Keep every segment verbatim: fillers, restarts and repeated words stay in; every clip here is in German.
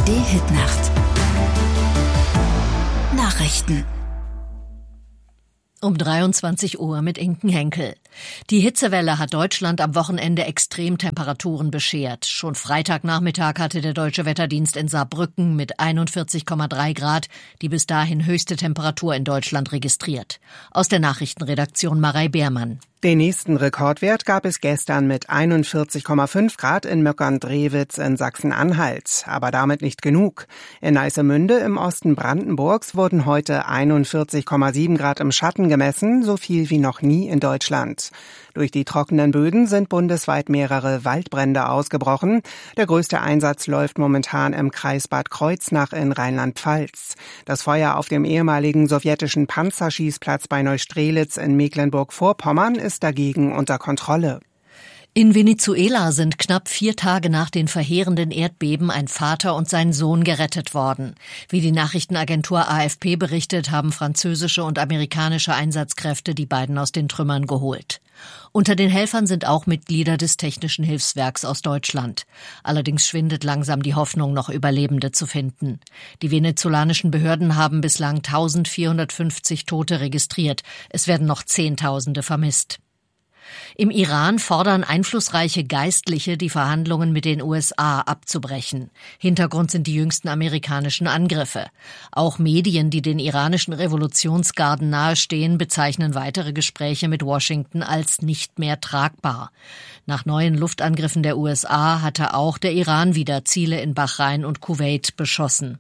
A R D-Hitnacht. Nachrichten. Um dreiundzwanzig Uhr mit Inken Henkel. Die Hitzewelle hat Deutschland am Wochenende Extremtemperaturen beschert. Schon Freitagnachmittag hatte der Deutsche Wetterdienst in Saarbrücken mit einundvierzig Komma drei Grad die bis dahin höchste Temperatur in Deutschland registriert. Aus der Nachrichtenredaktion Marei Beermann. Den nächsten Rekordwert gab es gestern mit einundvierzig Komma fünf Grad in Möckern-Drewitz in Sachsen-Anhalt. Aber damit nicht genug. In Neissemünde im Osten Brandenburgs wurden heute einundvierzig Komma sieben Grad im Schatten gemessen, so viel wie noch nie in Deutschland. Durch die trockenen Böden sind bundesweit mehrere Waldbrände ausgebrochen. Der größte Einsatz läuft momentan im Kreis Bad Kreuznach in Rheinland-Pfalz. Das Feuer auf dem ehemaligen sowjetischen Panzerschießplatz bei Neustrelitz in Mecklenburg-Vorpommern ist dagegen unter Kontrolle. In Venezuela sind knapp vier Tage nach den verheerenden Erdbeben ein Vater und sein Sohn gerettet worden. Wie die Nachrichtenagentur A F P berichtet, haben französische und amerikanische Einsatzkräfte die beiden aus den Trümmern geholt. Unter den Helfern sind auch Mitglieder des Technischen Hilfswerks aus Deutschland. Allerdings schwindet langsam die Hoffnung, noch Überlebende zu finden. Die venezolanischen Behörden haben bislang eintausendvierhundertfünfzig Tote registriert. Es werden noch Zehntausende vermisst. Im Iran fordern einflussreiche Geistliche, die Verhandlungen mit den U S A abzubrechen. Hintergrund sind die jüngsten amerikanischen Angriffe. Auch Medien, die den iranischen Revolutionsgarden nahestehen, bezeichnen weitere Gespräche mit Washington als nicht mehr tragbar. Nach neuen Luftangriffen der U S A hatte auch der Iran wieder Ziele in Bahrain und Kuwait beschossen.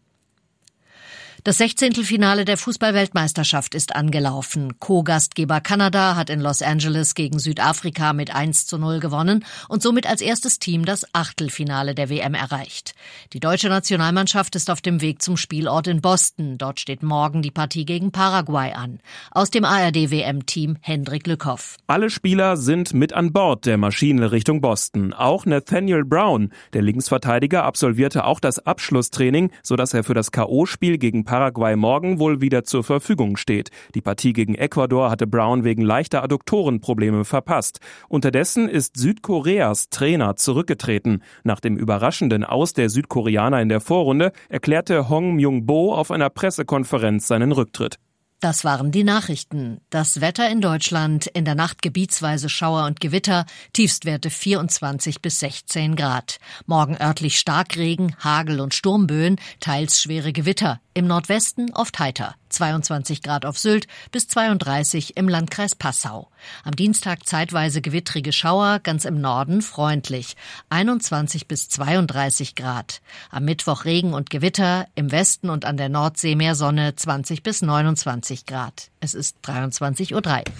Das Sechzehntelfinale der Fußball-Weltmeisterschaft ist angelaufen. Co-Gastgeber Kanada hat in Los Angeles gegen Südafrika mit eins zu null gewonnen und somit als erstes Team das Achtelfinale der W M erreicht. Die deutsche Nationalmannschaft ist auf dem Weg zum Spielort in Boston. Dort steht morgen die Partie gegen Paraguay an. Aus dem A R D-W M-Team Hendrik Lückhoff. Alle Spieler sind mit an Bord der Maschine Richtung Boston. Auch Nathaniel Brown, der Linksverteidiger, absolvierte auch das Abschlusstraining, sodass er für das K O-Spiel gegen Paraguay morgen wohl wieder zur Verfügung steht. Die Partie gegen Ecuador hatte Brown wegen leichter Adduktorenprobleme verpasst. Unterdessen ist Südkoreas Trainer zurückgetreten. Nach dem überraschenden Aus der Südkoreaner in der Vorrunde erklärte Hong Myung-bo auf einer Pressekonferenz seinen Rücktritt. Das waren die Nachrichten. Das Wetter in Deutschland, in der Nacht gebietsweise Schauer und Gewitter, Tiefstwerte vierundzwanzig bis sechzehn Grad. Morgen örtlich Starkregen, Hagel und Sturmböen, teils schwere Gewitter. Im Nordwesten oft heiter. zweiundzwanzig Grad auf Sylt bis zweiunddreißig im Landkreis Passau. Am Dienstag zeitweise gewittrige Schauer, ganz im Norden freundlich. einundzwanzig bis zweiunddreißig Grad. Am Mittwoch Regen und Gewitter, im Westen und an der Nordsee mehr Sonne, zwanzig bis neunundzwanzig Grad. Es ist dreiundzwanzig Uhr drei.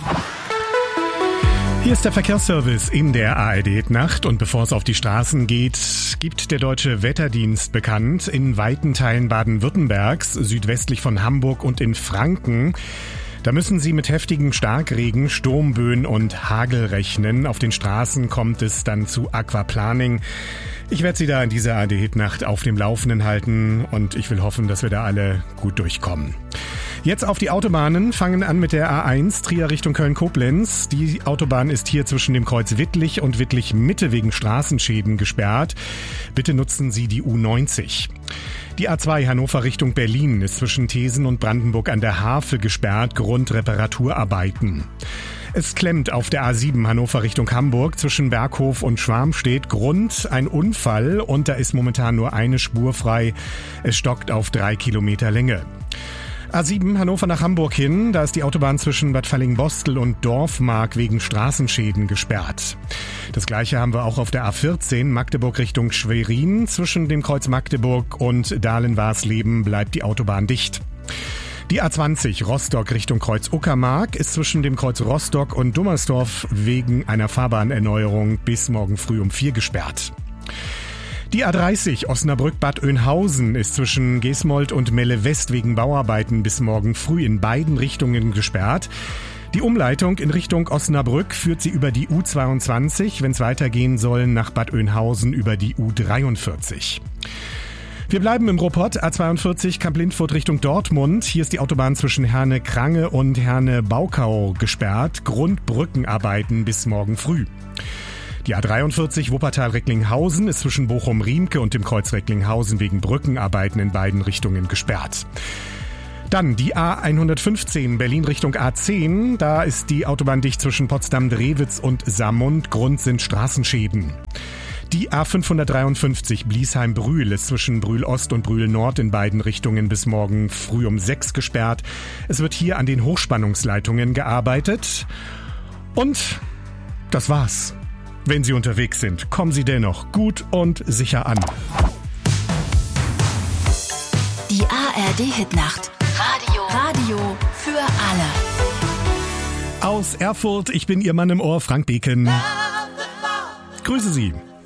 Hier ist der Verkehrsservice in der A R D-Nacht und bevor es auf die Straßen geht, gibt der Deutsche Wetterdienst bekannt, in weiten Teilen Baden-Württembergs, südwestlich von Hamburg und in Franken, da müssen Sie mit heftigen Starkregen, Sturmböen und Hagel rechnen. Auf den Straßen kommt es dann zu Aquaplaning. Ich werde Sie da in dieser A R D-Nacht auf dem Laufenden halten und ich will hoffen, dass wir da alle gut durchkommen. Jetzt auf die Autobahnen, fangen an mit der A eins, Trier Richtung Köln-Koblenz. Die Autobahn ist hier zwischen dem Kreuz Wittlich und Wittlich-Mitte wegen Straßenschäden gesperrt. Bitte nutzen Sie die U neunzig. Die A zwei Hannover Richtung Berlin ist zwischen Thesen und Brandenburg an der Havel gesperrt, Grund Reparaturarbeiten. Es klemmt auf der A sieben Hannover Richtung Hamburg zwischen Berghof und Schwarmstedt. Grund ein Unfall und da ist momentan nur eine Spur frei. Es stockt auf drei Kilometer Länge. A sieben Hannover nach Hamburg hin, da ist die Autobahn zwischen Bad Fallingbostel und Dorfmark wegen Straßenschäden gesperrt. Das gleiche haben wir auch auf der A vierzehn Magdeburg Richtung Schwerin. Zwischen dem Kreuz Magdeburg und Dahlen-Warsleben bleibt die Autobahn dicht. Die A zwanzig Rostock Richtung Kreuz Uckermark ist zwischen dem Kreuz Rostock und Dummersdorf wegen einer Fahrbahnerneuerung bis morgen früh um vier gesperrt. Die A dreißig Osnabrück-Bad Oeynhausen ist zwischen Gesmold und Melle West wegen Bauarbeiten bis morgen früh in beiden Richtungen gesperrt. Die Umleitung in Richtung Osnabrück führt sie über die U zweiundzwanzig, wenn es weitergehen soll, nach Bad Oeynhausen über die U dreiundvierzig. Wir bleiben im Ruhrpott, A zweiundvierzig Kamp-Lindfurt Richtung Dortmund. Hier ist die Autobahn zwischen Herne-Krange und Herne-Baukau gesperrt. Grund Brückenarbeiten bis morgen früh. Die A dreiundvierzig Wuppertal-Recklinghausen ist zwischen Bochum-Riemke und dem Kreuz Recklinghausen wegen Brückenarbeiten in beiden Richtungen gesperrt. Dann die A hundertfünfzehn Berlin Richtung A zehn. Da ist die Autobahn dicht zwischen Potsdam-Drewitz und Saarmund. Grund sind Straßenschäden. Die A fünfhundertdreiundfünfzig Bliesheim-Brühl ist zwischen Brühl-Ost und Brühl-Nord in beiden Richtungen bis morgen früh um sechs gesperrt. Es wird hier an den Hochspannungsleitungen gearbeitet. Und das war's. Wenn Sie unterwegs sind, kommen Sie dennoch gut und sicher an. Die A R D-Hitnacht. Radio. Radio für alle. Aus Erfurt, ich bin Ihr Mann im Ohr, Frank Beken. Grüße Sie.